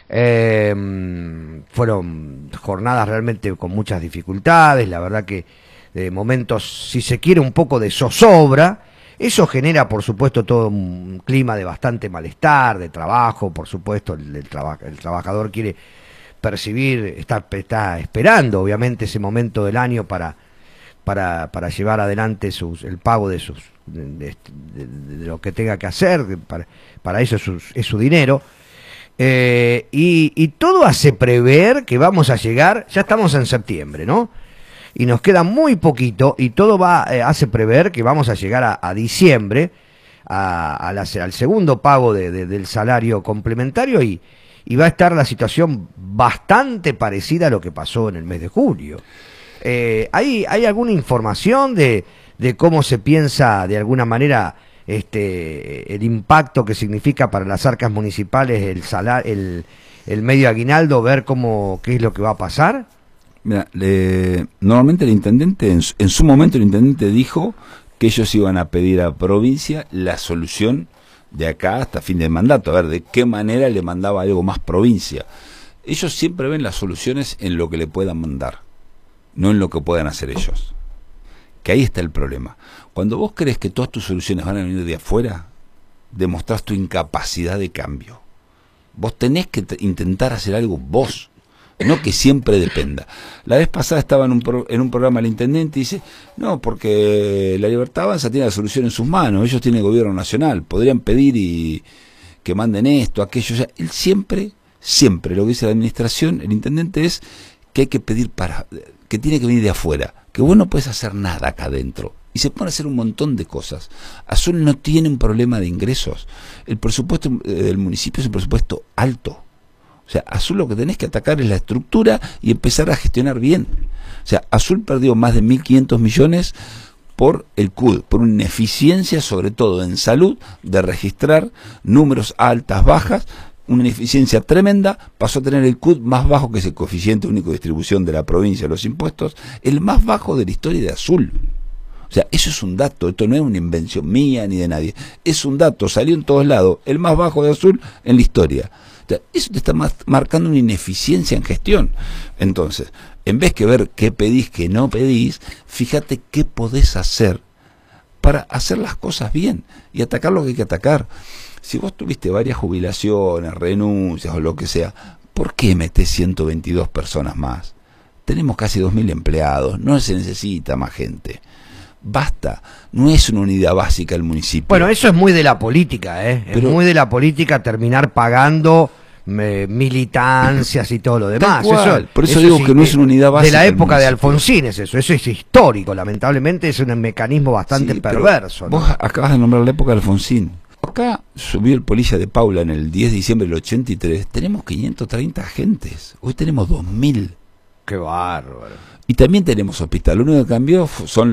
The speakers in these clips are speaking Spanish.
Fueron jornadas realmente con muchas dificultades, la verdad que de momentos, si se quiere, un poco de zozobra. Eso genera, por supuesto, todo un clima de bastante malestar, de trabajo, por supuesto, el trabajador quiere percibir, está esperando, obviamente, ese momento del año para llevar adelante el pago de lo que tenga que hacer, para eso es su dinero. Y todo hace prever que vamos a llegar, ya estamos en septiembre, ¿no? Y nos queda muy poquito, y todo hace prever que vamos a llegar a diciembre, al segundo pago del salario complementario, y va a estar la situación bastante parecida a lo que pasó en el mes de julio. ¿Hay alguna información de cómo se piensa de alguna manera el impacto que significa para las arcas municipales el medio aguinaldo, ver qué es lo que va a pasar? Mira, normalmente el intendente, en su momento el intendente dijo que ellos iban a pedir a provincia la solución de acá hasta fin del mandato, a ver de qué manera le mandaba algo más provincia. Ellos siempre ven las soluciones en lo que le puedan mandar, no en lo que puedan hacer ellos. Que ahí está el problema. Cuando vos crees que todas tus soluciones van a venir de afuera, demostrás tu incapacidad de cambio. Vos tenés que intentar hacer algo vos, no que siempre dependa. La vez pasada estaba en un programa el intendente y dice, no, porque la Libertad Avanza tiene la solución en sus manos, ellos tienen el gobierno nacional, podrían pedir y que manden esto, aquello. O sea, él siempre, lo que dice la administración, el intendente, es que hay que pedir que tiene que venir de afuera, que vos no puedes hacer nada acá adentro. Y se pone a hacer un montón de cosas. Azul no tiene un problema de ingresos. El presupuesto del municipio es un presupuesto alto. O sea, Azul lo que tenés que atacar es la estructura y empezar a gestionar bien. O sea, Azul perdió más de 1.500 millones por el CUD, por una ineficiencia, sobre todo en salud, de registrar números altas, bajas, una ineficiencia tremenda. Pasó a tener el CUD más bajo, que es el coeficiente único de distribución de la provincia de los impuestos, el más bajo de la historia de Azul. O sea, eso es un dato, esto no es una invención mía ni de nadie, es un dato, salió en todos lados, el más bajo de Azul en la historia. O sea, eso te está marcando una ineficiencia en gestión. Entonces, en vez que ver qué pedís, qué no pedís, fíjate qué podés hacer para hacer las cosas bien y atacar lo que hay que atacar. Si vos tuviste varias jubilaciones, renuncias o lo que sea, ¿por qué metés 122 personas más? Tenemos casi 2.000 empleados, no se necesita más gente. Basta, no es una unidad básica el municipio. Bueno, eso es muy de la política, Pero, es muy de la política terminar pagando militancias y todo lo demás. Por eso digo que no es una unidad básica. De la época de Alfonsín es eso es histórico, lamentablemente es un mecanismo bastante perverso, ¿no? Vos acabas de nombrar la época de Alfonsín. Acá subió el Polilla de Paula en el 10 de diciembre del 83, tenemos 530 agentes, hoy tenemos 2.000. ¡Qué bárbaro! Y también tenemos hospital. Lo único que cambió son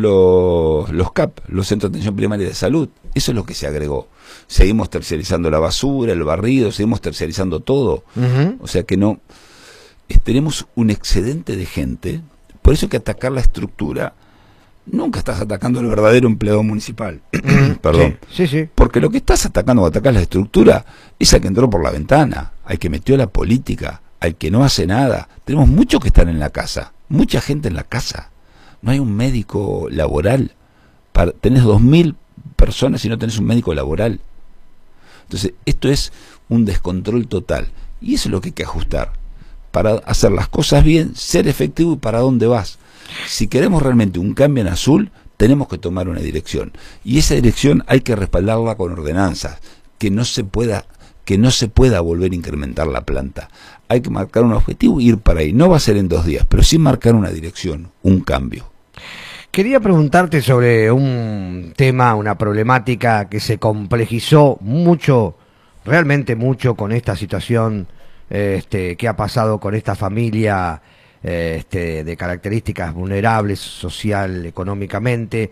los CAP, los Centros de Atención Primaria de Salud. Eso es lo que se agregó. Seguimos terciarizando la basura, el barrido, seguimos terciarizando todo. O sea que no... tenemos un excedente de gente. Por eso hay que atacar la estructura. Nunca estás atacando al verdadero empleado municipal. Perdón. Sí. Porque lo que estás atacando o atacás la estructura es al que entró por la ventana, al que metió la política, al que no hace nada. Tenemos muchos que están en la casa. Mucha gente en la casa. No hay un médico laboral. Tenés 2.000 personas y no tenés un médico laboral. Entonces, esto es un descontrol total. Y eso es lo que hay que ajustar. Para hacer las cosas bien, ser efectivo y para dónde vas. Si queremos realmente un cambio en Azul, tenemos que tomar una dirección. Y esa dirección hay que respaldarla con ordenanzas. Que no se pueda volver a incrementar la planta. Hay que marcar un objetivo y ir para ahí. No va a ser en 2 días, pero sí marcar una dirección, un cambio. Quería preguntarte sobre un tema, una problemática que se complejizó mucho, realmente mucho, con esta situación que ha pasado con esta familia de características vulnerables social, económicamente,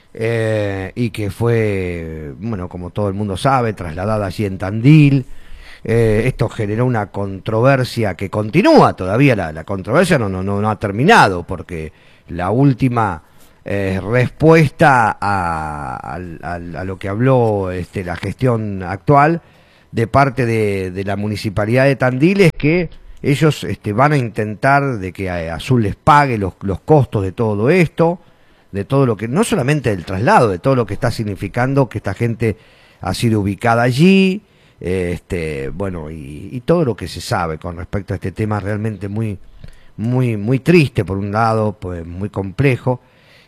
y que fue, bueno, como todo el mundo sabe, trasladada allí en Tandil. Esto generó una controversia que continúa todavía, la controversia no ha terminado, porque la última respuesta a lo que habló la gestión actual de parte de la Municipalidad de Tandil es que ellos van a intentar de que Azul les pague los costos de todo esto, de todo lo que, no solamente del traslado, de todo lo que está significando que esta gente ha sido ubicada allí, bueno, y todo lo que se sabe con respecto a este tema realmente muy triste por un lado, pues muy complejo.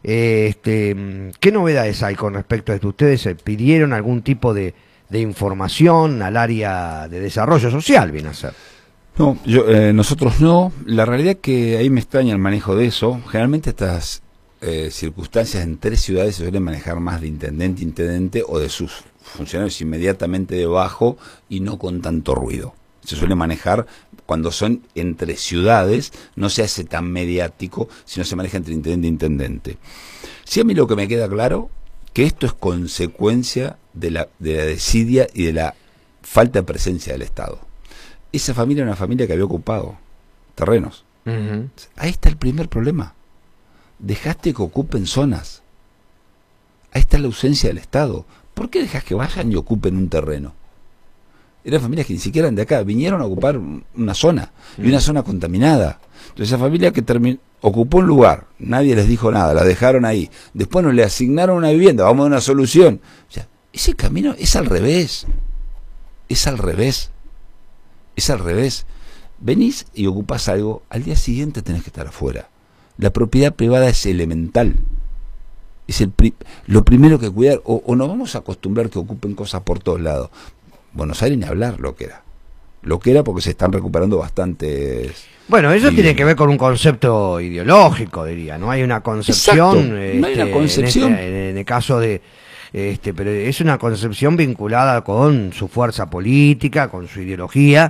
¿Qué novedades hay con respecto a esto? ¿Ustedes pidieron algún tipo de información al área de desarrollo social, viene a ser? No, nosotros no. La realidad es que ahí me extraña el manejo de eso. Generalmente estas circunstancias en 3 ciudades se suelen manejar más de intendente o de sus funcionarios inmediatamente debajo y no con tanto ruido. Se suele manejar cuando son entre ciudades, no se hace tan mediático, sino se maneja entre intendente e intendente. Sí, a mí lo que me queda claro, que esto es consecuencia de la desidia y de la falta de presencia del Estado. Esa familia era una familia que había ocupado terrenos. Uh-huh. Ahí está el primer problema. Dejaste que ocupen zonas. Ahí está la ausencia del Estado. ¿Por qué dejas que vayan y ocupen un terreno? Eran familias que ni siquiera eran de acá, vinieron a ocupar una zona, y una zona contaminada. Entonces esa familia que ocupó un lugar, nadie les dijo nada, la dejaron ahí, después nos le asignaron una vivienda, vamos a una solución. O sea, ese camino es al revés, es al revés, es al revés. Venís y ocupás algo, al día siguiente tenés que estar afuera. La propiedad privada es elemental. Es lo primero que cuidar, o nos vamos a acostumbrar que ocupen cosas por todos lados. Buenos Aires ni hablar lo que era porque se están recuperando bastantes. Bueno, eso tiene que ver con un concepto ideológico, diría, ¿no? Hay una concepción. Exacto, no hay una concepción. En el caso de, pero es una concepción vinculada con su fuerza política, con su ideología,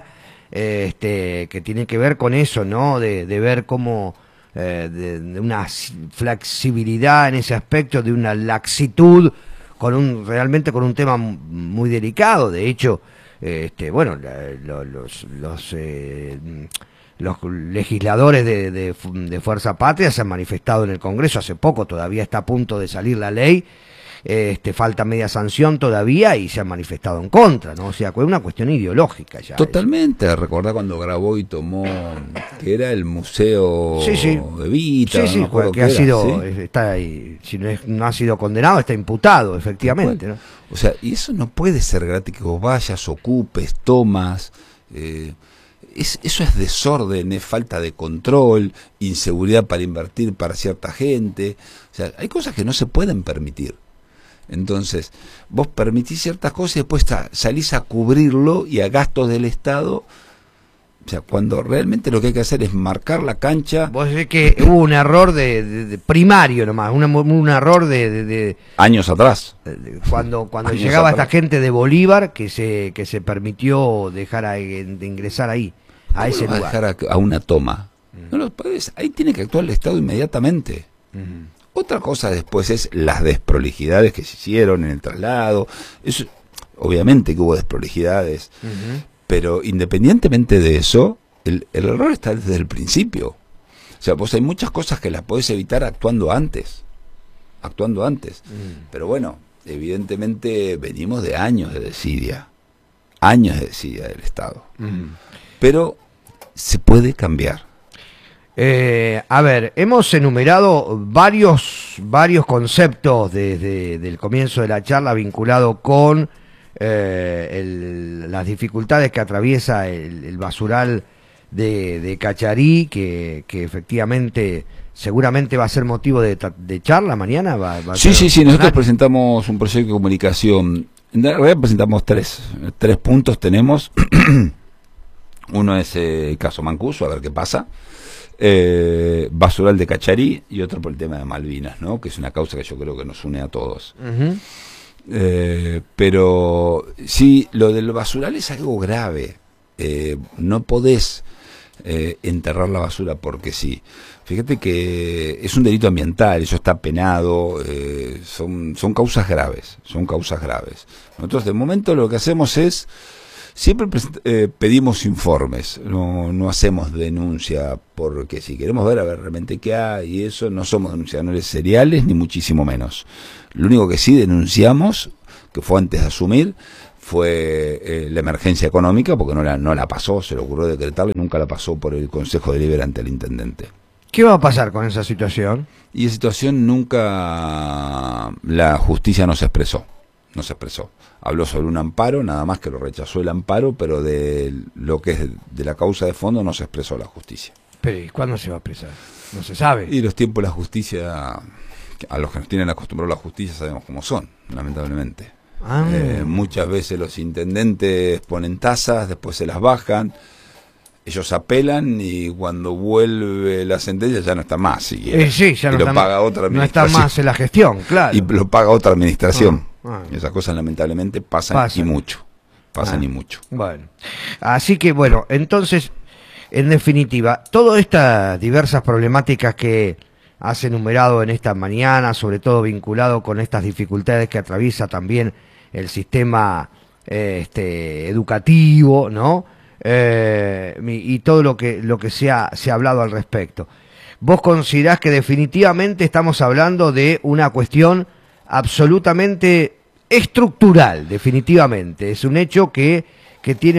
que tiene que ver con eso, ¿no? De ver cómo, de una flexibilidad en ese aspecto, de una laxitud, realmente con un tema muy delicado. De hecho, bueno, los legisladores de Fuerza Patria se han manifestado en el Congreso hace poco, todavía está a punto de salir la ley, falta media sanción todavía y se han manifestado en contra, ¿no? O sea, es una cuestión ideológica ya. Totalmente, recordá cuando grabó y tomó, que era el Museo de Vita, sí, no que ha sido, ¿sí? Está ahí, si no ha sido condenado, está imputado, efectivamente, ¿no? O sea, y eso no puede ser gratis, que vos vayas, ocupes, tomas, eso es desorden, es falta de control, inseguridad para invertir para cierta gente. O sea, hay cosas que no se pueden permitir. Entonces, vos permitís ciertas cosas y después salís a cubrirlo y a gastos del Estado. O sea, cuando realmente lo que hay que hacer es marcar la cancha. Vos decís que hubo un error de primario nomás, un error de años atrás. Cuando años llegaba atrás. Esta gente de Bolívar que se permitió de ingresar ahí, a ese lugar. Dejar a una toma. No lo podés, ahí tiene que actuar el Estado inmediatamente. Otra cosa después es las desprolijidades que se hicieron en el traslado. Eso, obviamente que hubo desprolijidades, pero independientemente de eso, el error está desde el principio. O sea, vos hay muchas cosas que las podés evitar actuando antes. Pero bueno, evidentemente venimos de años de desidia del Estado. Pero se puede cambiar. A ver, hemos enumerado varios conceptos desde el comienzo de la charla vinculado con las dificultades que atraviesa el basural de Cacharí, que efectivamente seguramente va a ser motivo de charla mañana. Sí, nosotros presentamos un proyecto de comunicación. En realidad presentamos tres puntos tenemos. Uno es el caso Mancuso, a ver qué pasa. Basural de Cacharí y otro por el tema de Malvinas, ¿no? Que es una causa que yo creo que nos une a todos. Pero sí, lo del basural es algo grave. No podés enterrar la basura porque sí. Fíjate que es un delito ambiental, eso está penado, son causas graves, Nosotros de momento lo que hacemos es siempre pedimos informes, no hacemos denuncia, porque si queremos ver a ver realmente qué hay y eso, no somos denunciadores seriales ni muchísimo menos. Lo único que sí denunciamos, que fue antes de asumir, fue la emergencia económica, porque no la pasó, se le ocurrió decretarla y nunca la pasó por el Consejo Deliberante al intendente. ¿Qué va a pasar con esa situación? Y esa situación nunca la justicia no se expresó. Habló sobre un amparo, nada más que lo rechazó el amparo, pero de lo que es de la causa de fondo no se expresó la justicia. Pero ¿y cuándo se va a expresar? No se sabe. Y los tiempos de la justicia, a los que nos tienen acostumbrados a la justicia sabemos cómo son, lamentablemente. Muchas veces los intendentes ponen tasas, después se las bajan, ellos apelan y cuando vuelve la sentencia ya no está más. Sí, ya no lo está, paga otra administración. No está más en la gestión, claro. Y lo paga otra administración. Esas cosas lamentablemente pasan y mucho. Y mucho. Bueno, así que bueno, entonces, en definitiva, todas estas diversas problemáticas que has enumerado en esta mañana, sobre todo vinculado con estas dificultades que atraviesa también el sistema educativo, ¿no? Y todo lo que se ha hablado al respecto. ¿Vos considerás que definitivamente estamos hablando de una cuestión absolutamente estructural? Definitivamente. Es un hecho que tiene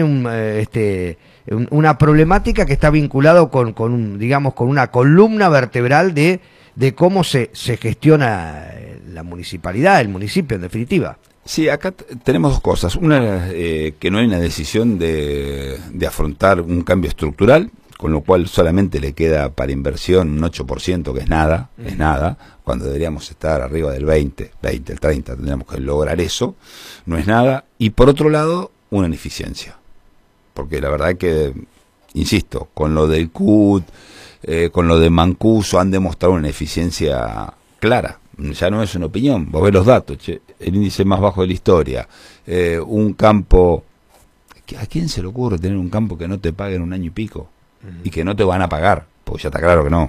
una problemática que está vinculado con una columna vertebral de cómo se gestiona la municipalidad, el municipio en definitiva. Sí, acá tenemos dos cosas. Una, que no hay una decisión de afrontar un cambio estructural, con lo cual solamente le queda para inversión un 8%, que es nada, cuando deberíamos estar arriba del 20, el 30, tendríamos que lograr eso, no es nada. Y por otro lado, una ineficiencia. Porque la verdad que, insisto, con lo del CUT, con lo de Mancuso, han demostrado una ineficiencia clara. Ya no es una opinión, vos ves los datos, el índice más bajo de la historia, un campo, ¿a quién se le ocurre tener un campo que no te paguen un año y pico? Y que no te van a pagar, porque ya está claro que no.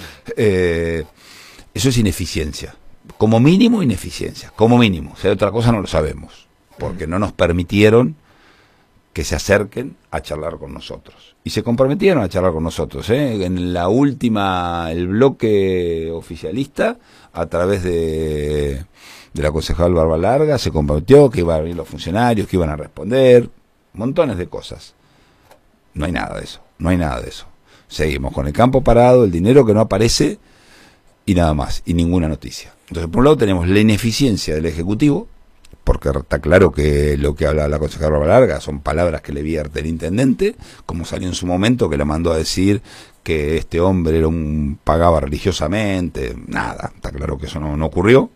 Eso es ineficiencia, como mínimo ineficiencia, como mínimo, si hay otra cosa no lo sabemos, porque no nos permitieron que se acerquen a charlar con nosotros. Y se comprometieron a charlar con nosotros, en la última, el bloque oficialista, a través de la concejal Barba Larga, se comprometió que iban a venir los funcionarios, que iban a responder, montones de cosas. No hay nada de eso. Seguimos con el campo parado, el dinero que no aparece, y nada más, y ninguna noticia. Entonces, por un lado tenemos la ineficiencia del Ejecutivo, porque está claro que lo que habla la concejala Barba Larga son palabras que le vierte el intendente, como salió en su momento, que le mandó a decir que este hombre pagaba religiosamente. Nada, está claro que eso no ocurrió.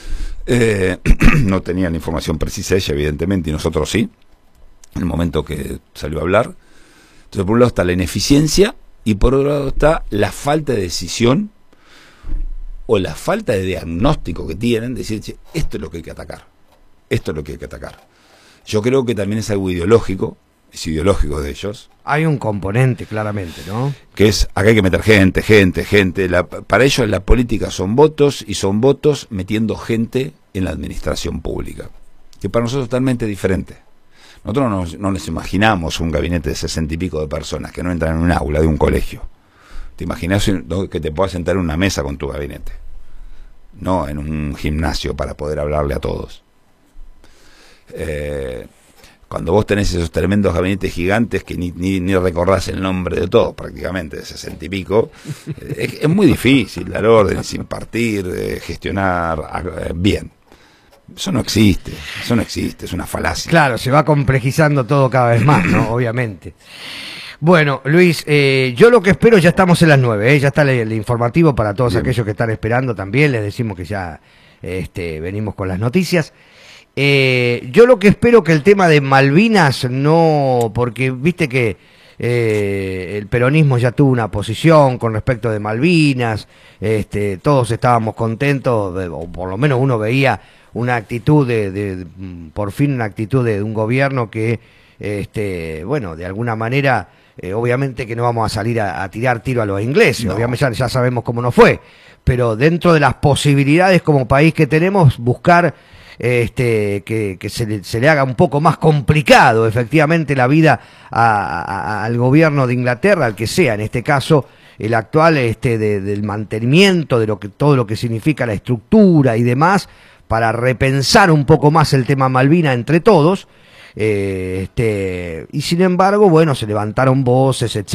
No tenía la información precisa ella, evidentemente, y nosotros sí, en el momento que salió a hablar. Entonces, por un lado está la ineficiencia, y por otro lado está la falta de decisión, o la falta de diagnóstico que tienen, de decir, che, esto es lo que hay que atacar. Yo creo que también es algo ideológico, es ideológico de ellos. Hay un componente, claramente, ¿no? Que es, acá hay que meter gente. Para ellos la política son votos, y son votos metiendo gente en la administración pública. Que para nosotros es totalmente diferente. Nosotros no nos imaginamos un gabinete de 60 y pico de personas que no entran en un aula de un colegio. ¿Te imaginas que te puedas sentar en una mesa con tu gabinete? No en un gimnasio para poder hablarle a todos. Cuando vos tenés esos tremendos gabinetes gigantes que ni recordás el nombre de todos, prácticamente, de 60 y pico, es muy difícil dar órdenes, impartir, gestionar bien. Eso no existe, es una falacia. Claro, se va complejizando todo cada vez más, ¿no? Obviamente. Bueno, Luis, yo lo que espero, ya estamos en las 9, ya está el informativo para todos aquellos que están esperando también, les decimos que ya venimos con las noticias. Yo lo que espero que el tema de Malvinas no, porque viste que el peronismo ya tuvo una posición con respecto de Malvinas, todos estábamos contentos, o por lo menos uno veía una actitud por fin una actitud de un gobierno que, bueno, de alguna manera, obviamente que no vamos a salir a tirar tiro a los ingleses, no. Obviamente ya sabemos cómo nos fue, pero dentro de las posibilidades como país que tenemos, buscar que se le haga un poco más complicado efectivamente la vida al gobierno de Inglaterra, al que sea, en este caso el actual, del mantenimiento de todo lo que significa la estructura y demás, para repensar un poco más el tema Malvina entre todos, y sin embargo, bueno, se levantaron voces, etc.